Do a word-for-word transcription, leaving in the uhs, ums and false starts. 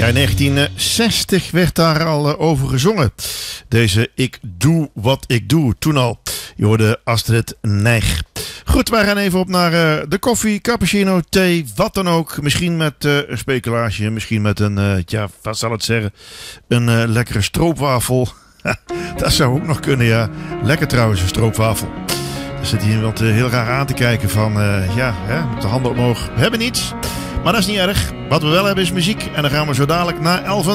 Ja, in negentien zestig werd daar al uh, over gezongen. Deze Ik Doe Wat Ik Doe, toen al. Je hoorde Astrid Nijg. Goed, wij gaan even op naar uh, de koffie, cappuccino, thee, wat dan ook. Misschien met uh, een speculaasje, misschien met een, uh, ja, wat zal het zeggen, een uh, lekkere stroopwafel. Dat zou ook nog kunnen, ja. Lekker trouwens, een stroopwafel. Er zit hier wat uh, heel raar aan te kijken van, uh, ja, hè, met de handen omhoog. We hebben niets, maar dat is niet erg. Wat we wel hebben is muziek en dan gaan we zo dadelijk naar elf.